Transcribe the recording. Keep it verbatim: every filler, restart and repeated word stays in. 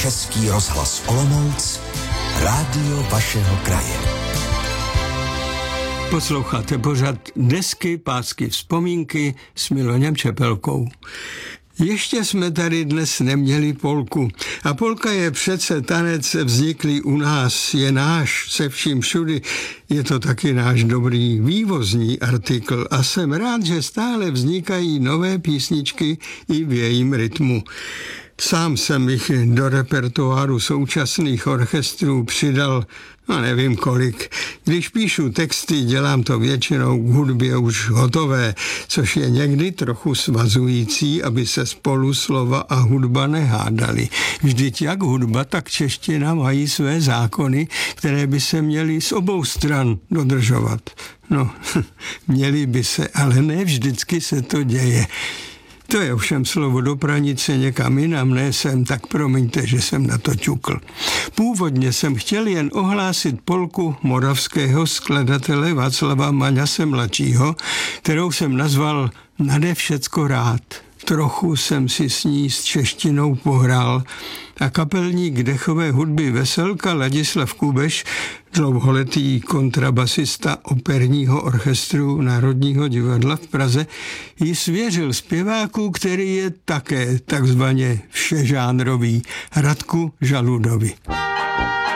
Český rozhlas Olomouc, rádio vašeho kraje. Posloucháte pořad Desky, pásky, vzpomínky s Miloněm Čepelkou. Ještě jsme tady dnes neměli polku. A polka je přece tanec vzniklý u nás, je náš se vším všudy. Je to taky náš dobrý vývozní artikl a jsem rád, že stále vznikají nové písničky i v jejím rytmu. Sám jsem jich do repertoáru současných orchestrů přidal, no nevím kolik. Když píšu texty, dělám to většinou k hudbě už hotové, což je někdy trochu svazující, aby se spolu slova a hudba nehádali. Vždyť jak hudba, tak čeština mají své zákony, které by se měly z obou stran dodržovat. No, měly by se, ale ne vždycky se to děje. To je ovšem slovo do pranice někam jinam, ne sem, tak promiňte, že jsem na to ťukl. Původně jsem chtěl jen ohlásit polku moravského skladatele Václava Maňase mladšího, kterou jsem nazval Nade všecko rád. Trochu jsem si s ní s češtinou pohrál a kapelník dechové hudby Veselka Ladislav Kubeš, dlouholetý kontrabasista operního orchestru Národního divadla v Praze, ji svěřil zpěváku, který je také takzvaně všežánrový, Radku Žaludovi.